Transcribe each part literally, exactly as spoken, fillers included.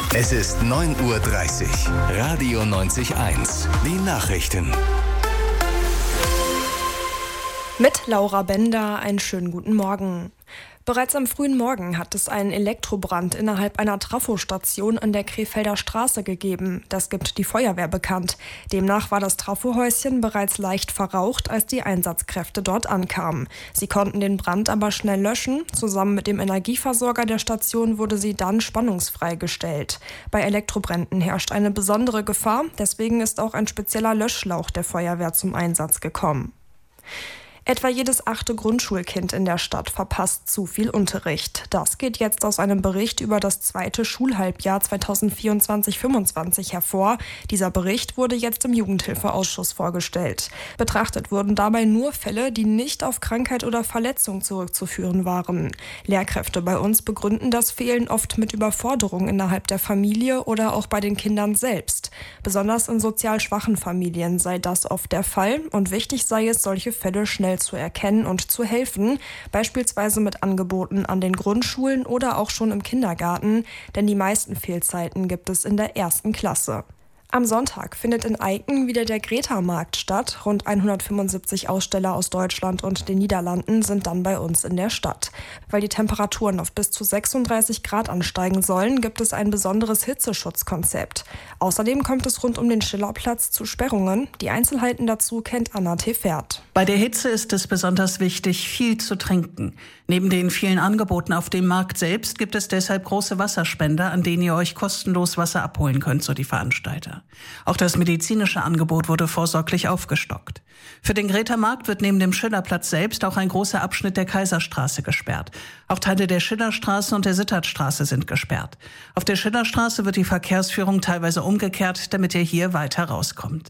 Es ist neun Uhr dreißig. Radio neunzig Komma eins. Die Nachrichten. Mit Laura Bender einen schönen guten Morgen. Bereits am frühen Morgen hat es einen Elektrobrand innerhalb einer Trafostation an der Krefelder Straße gegeben. Das gibt die Feuerwehr bekannt. Demnach war das Trafohäuschen bereits leicht verraucht, als die Einsatzkräfte dort ankamen. Sie konnten den Brand aber schnell löschen. Zusammen mit dem Energieversorger der Station wurde sie dann spannungsfrei gestellt. Bei Elektrobränden herrscht eine besondere Gefahr. Deswegen ist auch ein spezieller Löschschlauch der Feuerwehr zum Einsatz gekommen. Etwa jedes achte Grundschulkind in der Stadt verpasst zu viel Unterricht. Das geht jetzt aus einem Bericht über das zweite Schulhalbjahr zweitausendvierundzwanzig fünfundzwanzig hervor. Dieser Bericht wurde jetzt im Jugendhilfeausschuss vorgestellt. Betrachtet wurden dabei nur Fälle, die nicht auf Krankheit oder Verletzung zurückzuführen waren. Lehrkräfte bei uns begründen das Fehlen oft mit Überforderung innerhalb der Familie oder auch bei den Kindern selbst. Besonders in sozial schwachen Familien sei das oft der Fall und wichtig sei es, solche Fälle schnell zu erkennen und zu helfen, beispielsweise mit Angeboten an den Grundschulen oder auch schon im Kindergarten, denn die meisten Fehlzeiten gibt es in der ersten Klasse. Am Sonntag findet in Eiken wieder der Greta-Markt statt. Rund hundertfünfundsiebzig Aussteller aus Deutschland und den Niederlanden sind dann bei uns in der Stadt. Weil die Temperaturen auf bis zu sechsunddreißig Grad ansteigen sollen, gibt es ein besonderes Hitzeschutzkonzept. Außerdem kommt es rund um den Schillerplatz zu Sperrungen. Die Einzelheiten dazu kennt Anna Tefert. Bei der Hitze ist es besonders wichtig, viel zu trinken. Neben den vielen Angeboten auf dem Markt selbst gibt es deshalb große Wasserspender, an denen ihr euch kostenlos Wasser abholen könnt, so die Veranstalter. Auch das medizinische Angebot wurde vorsorglich aufgestockt. Für den Greta-Markt wird neben dem Schillerplatz selbst auch ein großer Abschnitt der Kaiserstraße gesperrt. Auch Teile der Schillerstraße und der Sittertstraße sind gesperrt. Auf der Schillerstraße wird die Verkehrsführung teilweise umgekehrt, damit ihr hier weiter rauskommt.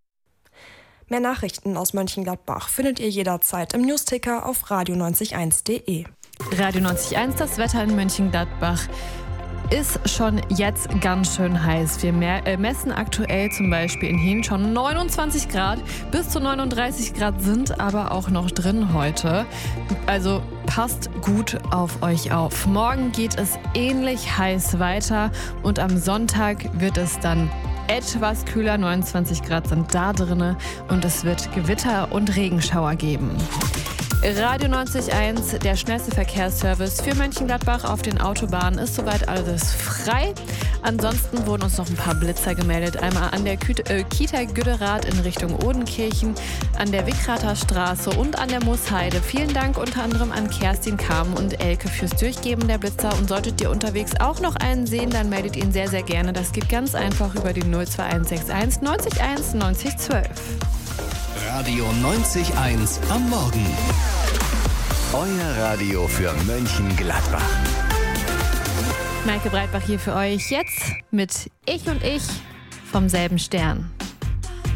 Mehr Nachrichten aus Mönchengladbach findet ihr jederzeit im Newsticker auf radio neunzig Komma eins punkt de. Radio neunzig Komma eins, das Wetter in Mönchengladbach ist schon jetzt ganz schön heiß. Wir messen aktuell zum Beispiel in Hien schon neunundzwanzig Grad. Bis zu neununddreißig Grad sind aber auch noch drin heute. Also passt gut auf euch auf. Morgen geht es ähnlich heiß weiter und am Sonntag wird es dann etwas kühler. neunundzwanzig Grad sind da drin und es wird Gewitter und Regenschauer geben. Radio neunzig Komma eins, der schnellste Verkehrsservice für Mönchengladbach auf den Autobahnen, ist soweit alles frei. Ansonsten wurden uns noch ein paar Blitzer gemeldet. Einmal an der Kü- äh, Kita Güderath in Richtung Odenkirchen, an der Wickrater Straße und an der Moosheide. Vielen Dank unter anderem an Kerstin, Carmen und Elke fürs Durchgeben der Blitzer. Und solltet ihr unterwegs auch noch einen sehen, dann meldet ihn sehr, sehr gerne. Das geht ganz einfach über die null zwei eins sechs eins neunzig eins neunzig zwölf. Radio neunzig Komma eins am Morgen. Euer Radio für Mönchengladbach. Maike Breitbach hier für euch jetzt mit Ich und Ich vom selben Stern.